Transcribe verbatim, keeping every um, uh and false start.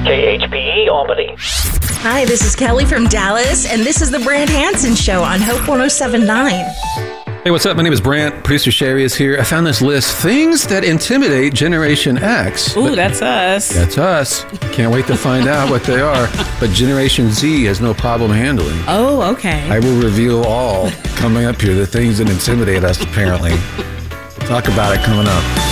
K H P E Albany. Hi, this is Kelly from Dallas, and this is the Brant Hansen Show on Hope one oh seven point nine. Hey, what's up? My name is Brant. Producer Sherry is here. I found this list. Things that intimidate Generation X. Ooh, that's us. That's us. Can't wait to find out what they are. But Generation Z has no problem handling. Oh, okay. I will reveal all coming up here, the things that intimidate us, apparently. We'll talk about it coming up.